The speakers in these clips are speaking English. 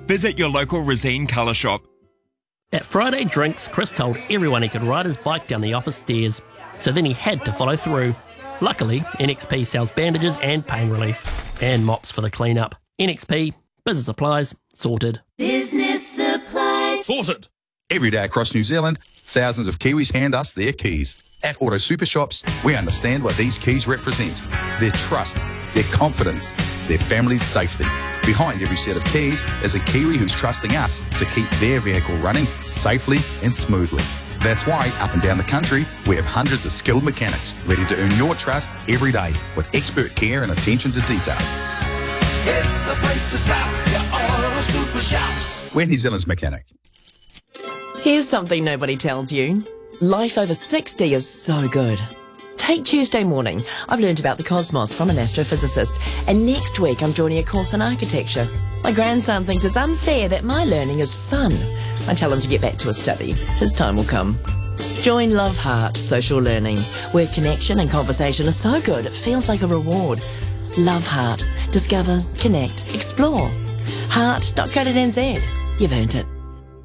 Visit your local Resene colour shop. At Friday Drinks, Chris told everyone he could ride his bike down the office stairs, so then he had to follow through. Luckily, NXP sells bandages and pain relief, and mops for the clean-up. NXP, business supplies, sorted. Business supplies. Sorted. Every day across New Zealand, thousands of Kiwis hand us their keys. At Auto Super Shops, we understand what these keys represent. Their trust, their confidence, their family's safety. Behind every set of keys is a Kiwi who's trusting us to keep their vehicle running safely and smoothly. That's why, up and down the country, we have hundreds of skilled mechanics ready to earn your trust every day with expert care and attention to detail. It's the place to stop, your Auto Super Shops. We're New Zealand's mechanic. Here's something nobody tells you. Life over 60 is so good. Take Tuesday morning. I've learned about the cosmos from an astrophysicist, and next week I'm joining a course on architecture. My grandson thinks it's unfair that my learning is fun. I tell him to get back to his study. His time will come. Join Love Heart Social Learning, where connection and conversation are so good it feels like a reward. Love Heart. Discover, connect, explore. Heart.co.nz. You've earned it.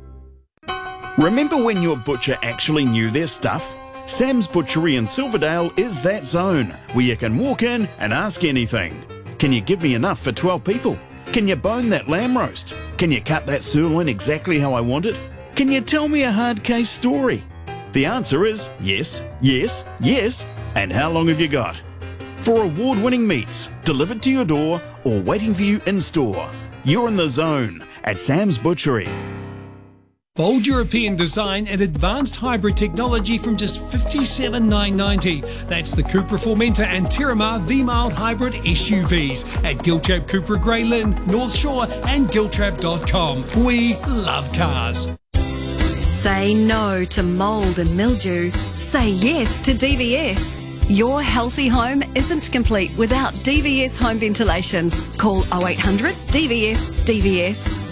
Remember when your butcher actually knew their stuff? Sam's Butchery in Silverdale is that zone where you can walk in and ask anything. Can you give me enough for 12 people? Can you bone that lamb roast? Can you cut that sirloin exactly how I want it? Can you tell me a hard case story? The answer is yes, yes, yes. And how long have you got? For award-winning meats delivered to your door or waiting for you in store, you're in the zone at Sam's Butchery. Bold European design and advanced hybrid technology from just $57,990. That's the Cupra Formentor and Terramar V-Mild Hybrid SUVs at Giltrap Cupra Grey Lynn, North Shore and Giltrap.com. We love cars. Say no to mould and mildew. Say yes to DVS. Your healthy home isn't complete without DVS home ventilation. Call 0800 DVS DVS.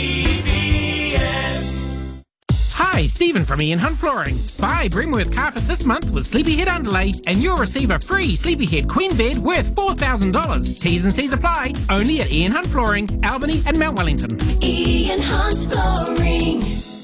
Hi, Stephen from Ian Hunt Flooring. Buy Bremworth carpet this month with Sleepyhead underlay and you'll receive a free Sleepyhead queen bed worth $4,000. T's and C's apply. Only at Ian Hunt Flooring, Albany and Mount Wellington. Ian Hunt Flooring.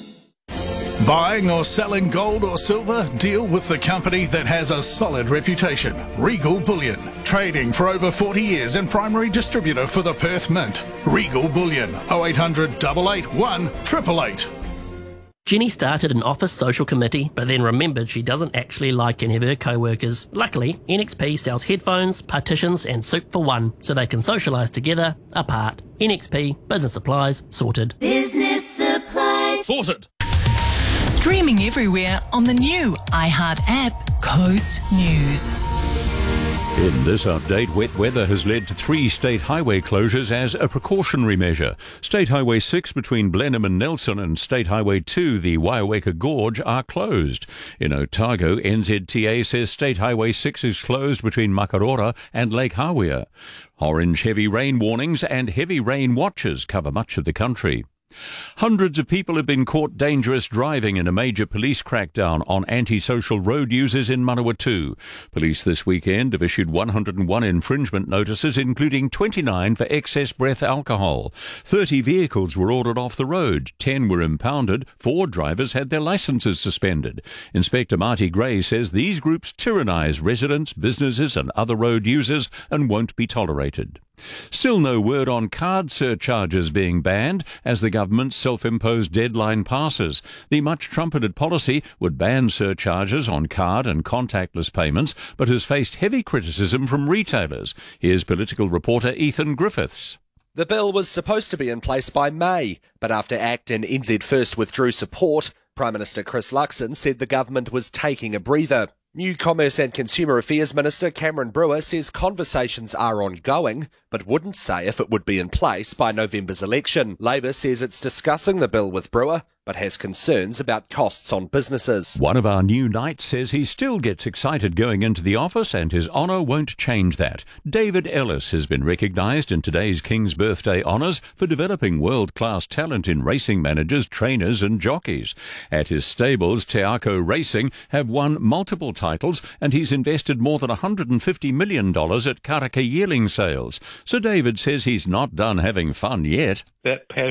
Buying or selling gold or silver? Deal with the company that has a solid reputation. Regal Bullion. Trading for over 40 years and primary distributor for the Perth Mint. Regal Bullion. 0800 881 888. Jenny started an office social committee, but then remembered she doesn't actually like any of her co-workers. Luckily, NXP sells headphones, partitions and soup for one, so they can socialise together, apart. NXP, business supplies, sorted. Business supplies. Sorted. Streaming everywhere on the new iHeart app, Coast News. In this update, wet weather has led to 3 state highway closures as a precautionary measure. State Highway 6 between Blenheim and Nelson and State Highway 2, the Waiaweka Gorge, are closed. In Otago, NZTA says State Highway 6 is closed between Makarora and Lake Hawea. Orange heavy rain warnings and heavy rain watches cover much of the country. Hundreds of people have been caught dangerous driving in a major police crackdown on antisocial road users in Manawatu. Police this weekend have issued 101 infringement notices, including 29 for excess breath alcohol. 30 vehicles were ordered off the road, 10 were impounded, 4 drivers had their licences suspended. Inspector Marty Gray says these groups tyrannise residents, businesses and other road users and won't be tolerated. Still no word on card surcharges being banned as the government's self-imposed deadline passes. The much-trumpeted policy would ban surcharges on card and contactless payments, but has faced heavy criticism from retailers. Here's political reporter Ethan Griffiths. The bill was supposed to be in place by May, but after ACT and NZ First withdrew support, Prime Minister Chris Luxon said the government was taking a breather. New Commerce and Consumer Affairs Minister Cameron Brewer says conversations are ongoing, but wouldn't say if it would be in place by November's election. Labor says it's discussing the bill with Brewer, but has concerns about costs on businesses. One of our new knights says he still gets excited going into the office and his honour won't change that. David Ellis has been recognised in today's King's Birthday honours for developing world-class talent in racing managers, trainers and jockeys. At his stables, Te Ako Racing have won multiple titles and he's invested more than $150 million at Karaka yearling sales. So David says he's not done having fun yet. That